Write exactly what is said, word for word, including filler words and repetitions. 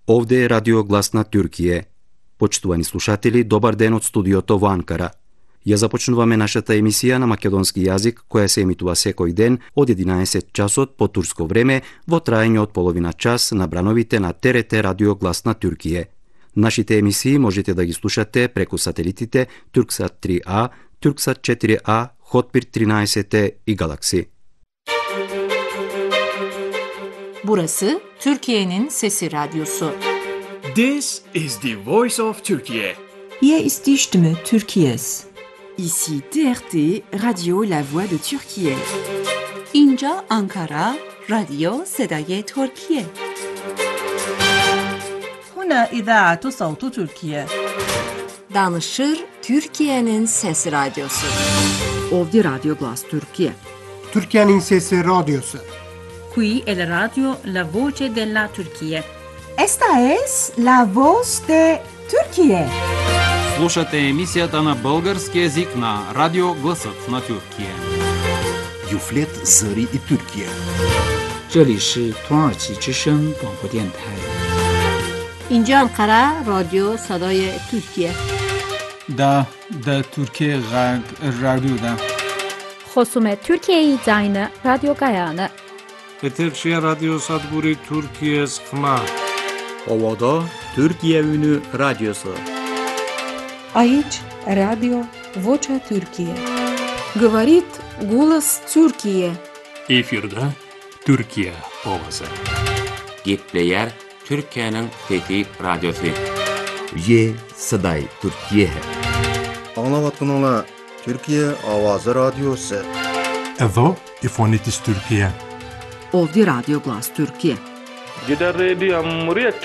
Ovde je Radio Glasna Türkiye. Почитувани слушатели, добар ден од студиото во Анкара. Ја започнуваме нашата емисија на македонски јазик, која се емитува секој ден од единаесет часот по турско време во траење од половина час на брановите на Т Р Т Radio Glasna Türkiye. Нашите емисии можете да ги слушате преку сателитите Turksat три А, Turksat четири А, Hotbird тринадесет и Galaxy. Burası Türkiye'nin Sesi Radyosu. This is the voice of Turkey. Hier ist die Stimme Türkiye's. Ici T R T, Radio La Voix de Türkiye. İnca Ankara, Radio Sedaye Türkiye. هنا إذاعة صوت تركيا. Danışır Türkiye'nin Sesi Radyosu. Ovdje Radio Glas Türkiye. Türkiye'nin Sesi Radyosu. Qui è la radio La Voce della Turchia. Esta es la voz de Türkiye. Слушате емисията на български език на Радио Гласът на Türkiye. Юфлет Зари и Türkiye. 这里是土耳其之声广播电台。 İnce Ankara, Radyo Sadaye Türkiye. Da, da Türkiye Radyo'da. خصوم Türkiye Zayne Radyo Gayane. Eterşehir Radyo Sadburi Türkiye Sıkma. Ovada Türkiye Ünü Radyosu. Aici Radio Vocea Türkiye. Говорит голос Türkiye. Efirde Türkiye ovası. Gepleyer Türkiye'nin Fethi Radyosu. Ye Saday Türkiye. Anlavatın Türkiye Avazı Radyosu. Evo İfonitis Türkiye. Ovdje Radio Glas Türkiye. Gider Radio Cumhuriyet